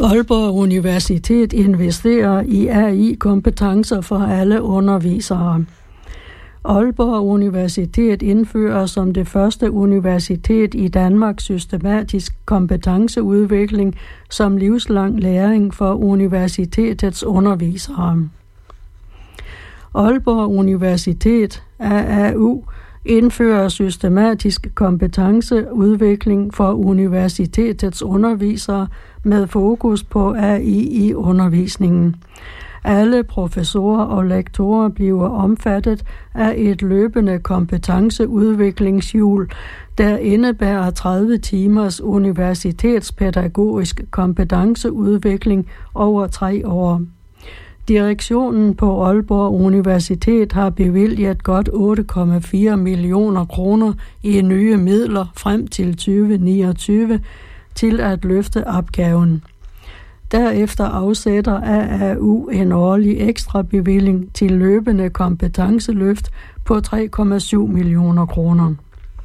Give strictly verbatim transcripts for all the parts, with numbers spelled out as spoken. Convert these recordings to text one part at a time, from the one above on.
Aalborg Universitet investerer i A I-kompetencer for alle undervisere. Aalborg Universitet indfører som det første universitet i Danmark systematisk kompetenceudvikling som livslang læring for universitetets undervisere. Aalborg Universitet, A A U, indfører systematisk kompetenceudvikling for universitetets undervisere med fokus på A I i undervisningen. Alle professorer og lektorer bliver omfattet af et løbende kompetenceudviklingshjul, der indebærer tredive timers universitetspædagogisk kompetenceudvikling over tre år. Direktionen på Aalborg Universitet har bevilget godt otte komma fire millioner kroner i nye midler frem til tyve niogtyve til at løfte opgaven. Derefter afsætter A A U en årlig ekstra bevilling til løbende kompetenceløft på tre komma syv millioner kroner.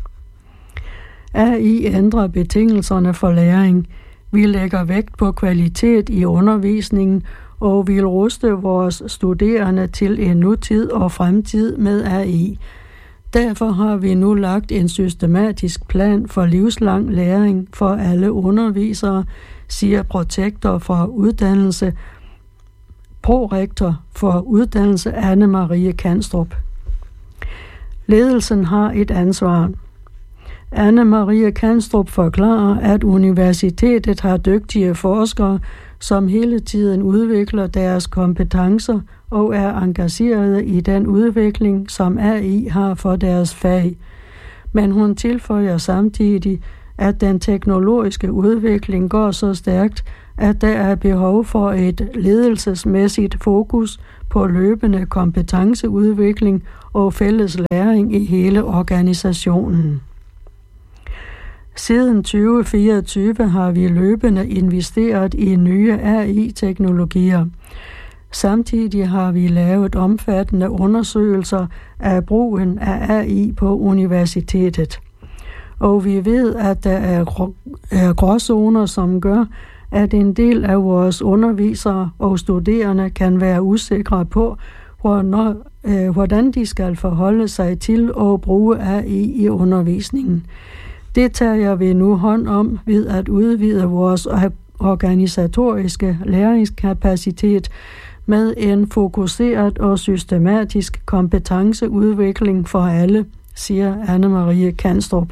A I ændrer betingelserne for læring. Vi lægger vægt på kvalitet i undervisningen og vil ruste vores studerende til en nutid og fremtid med A I. Derfor har vi nu lagt en systematisk plan for livslang læring for alle undervisere, siger protektor for uddannelse, prorektor for uddannelse Anne-Marie Kanstrup. Ledelsen har et ansvar. Anne-Marie Kanstrup forklarer, at universitetet har dygtige forskere, som hele tiden udvikler deres kompetencer og er engagerede i den udvikling, som A I har for deres fag. Men hun tilføjer samtidig, at den teknologiske udvikling går så stærkt, at der er behov for et ledelsesmæssigt fokus på løbende kompetenceudvikling og fælles læring i hele organisationen. Siden tyve fireogtyve har vi løbende investeret i nye A I-teknologier. Samtidig har vi lavet omfattende undersøgelser af brugen af A I på universitetet. Og vi ved, at der er, grå, er gråzoner, som gør, at en del af vores undervisere og studerende kan være usikre på, hvornår, øh, hvordan de skal forholde sig til at bruge A I i undervisningen. Det tager vi nu hånd om ved at udvide vores organisatoriske læringskapacitet med en fokuseret og systematisk kompetenceudvikling for alle, siger Anne-Marie Kanstrup.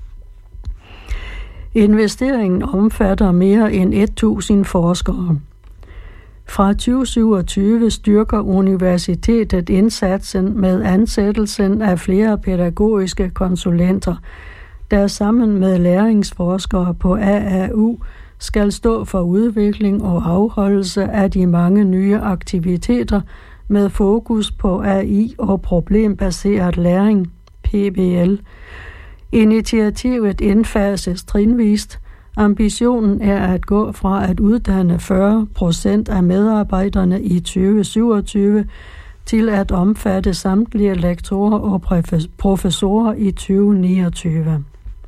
Investeringen omfatter mere end tusind forskere. Fra tyve syvogtyve styrker universitetet indsatsen med ansættelsen af flere pædagogiske konsulenter, der sammen med læringsforskere på A A U skal stå for udvikling og afholdelse af de mange nye aktiviteter med fokus på A I og problembaseret læring, P B L. Initiativet indfases trinvist. Ambitionen er at gå fra at uddanne fyrre procent af medarbejderne i tyve syvogtyve til at omfatte samtlige lektorer og professorer i tyve niogtyve.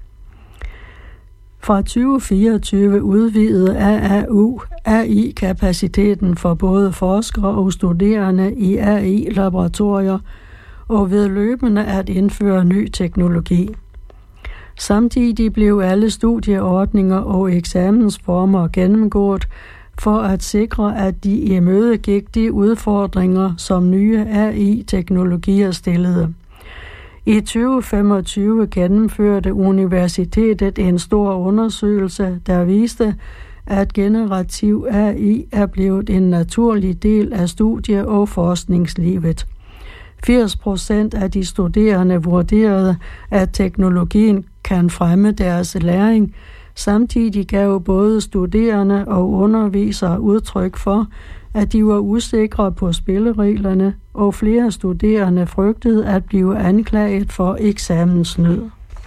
Fra tyve fireogtyve udvidede A A U A I-kapaciteten for både forskere og studerende i A I-laboratorier og ved løbende at indføre ny teknologi. Samtidig blev alle studieordninger og eksamensformer gennemgået for at sikre, at de imødegik de udfordringer, som nye A I-teknologier stillede. I tyve femogtyve gennemførte universitetet en stor undersøgelse, der viste, at generativ A I er blevet en naturlig del af studie- og forskningslivet. firs procent af de studerende vurderede, at teknologien kan fremme deres læring. Samtidig gav både studerende og undervisere udtryk for, at de var usikre på spillereglerne, og flere studerende frygtede at blive anklaget for eksamensnød.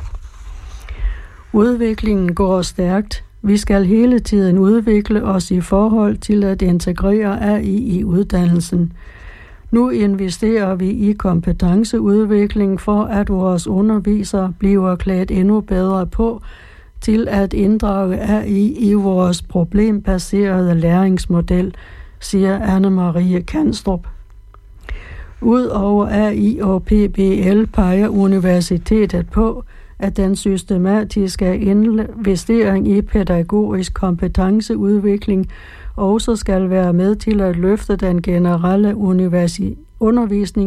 Udviklingen går stærkt. Vi skal hele tiden udvikle os i forhold til at integrere A I i uddannelsen. Nu investerer vi i kompetenceudvikling for, at vores undervisere bliver klædt endnu bedre på til at inddrage A I i vores problembaserede læringsmodel, siger Anne-Marie Kanstrup. Udover A I og P B L peger universitetet på, at den systematiske investering i pædagogisk kompetenceudvikling også skal være med til at løfte den generelle universi-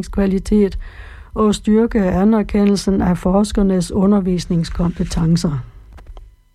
undervisningskvalitet og styrke anerkendelsen af forskernes undervisningskompetencer.